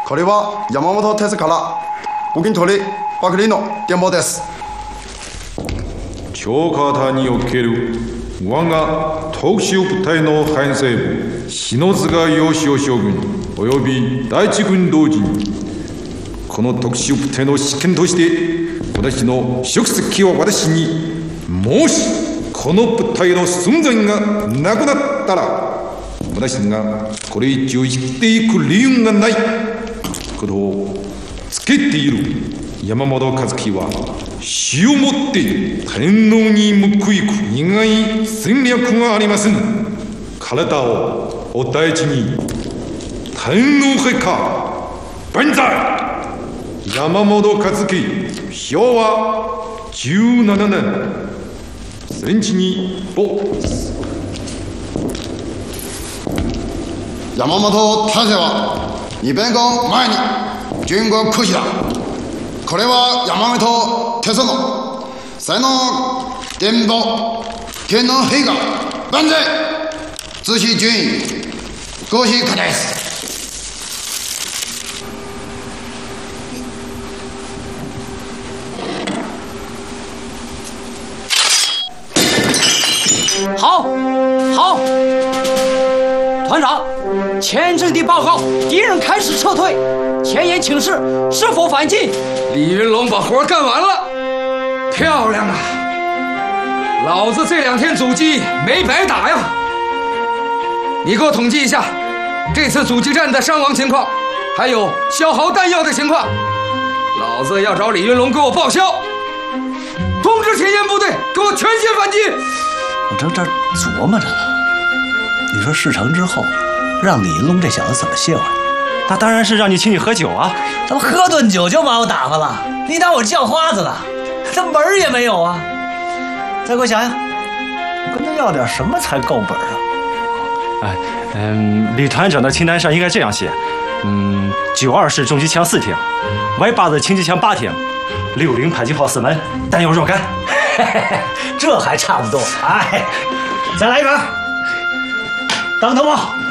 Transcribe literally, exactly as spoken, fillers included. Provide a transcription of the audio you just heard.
これは山本哲から募金取りばかりの電報です。 超過隊における我が特殊部隊の編成部篠塚義雄将軍および第一軍同時にこの特殊部隊の試験として私の職責を私にもしこの部隊の存在がなくなったら私がこれ以上生きていく理由がないことをつけている山本和樹は死をもって天皇に報いく以外戦略がありません。体をお大事に。天皇陛下万歳。山本和樹昭和じゅうななねん戦地に没。 山本達也はにべんご前に軍国空だ。これは山本哲也の才能伝播天皇陛下万歳。自主順位ご批可です。 好，好，团长，前阵地报告，敌人开始撤退，前沿请示，是否反进？ 李云龙把活干完了，漂亮啊！老子这两天阻击没白打呀！你给我统计一下，这次阻击战的伤亡情况，还有消耗弹药的情况。老子要找李云龙给我报销。通知前沿部队，给我全线反击！ 我正这儿琢磨着呢，你说事成之后，让李云龙这小子怎么谢我？ 那当然是让你请你喝酒啊！ 怎么喝顿酒就把我打发了？你当我叫花子了？这门儿也没有啊！再给我想想，我跟他要点什么才够本啊？ 哎，嗯，李团长的清单上应该这样写：嗯，九二式重机枪四挺 ，Y 八的轻机枪八挺，六零迫击炮四门，弹药若干。 这还差不多。哎，再来一盘，当头炮。